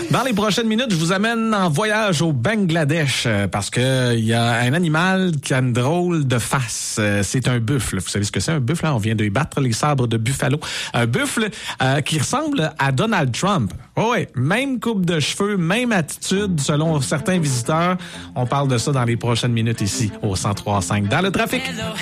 Dans les prochaines minutes, je vous amène en voyage au Bangladesh parce que il y a un animal qui a une drôle de face. C'est un buffle. Vous savez ce que c'est un buffle? Hein? On vient de battre les sabres de Buffalo. Un buffle qui ressemble à Donald Trump. Oh ouais, même coupe de cheveux, même attitude selon certains visiteurs. On parle de ça dans les prochaines minutes ici au 103.5 dans le trafic.